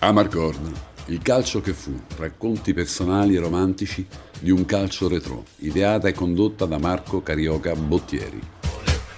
Amarcord, il calcio che fu, racconti personali e romantici di un calcio retrò, ideata e condotta da Marco Carioca Bottieri.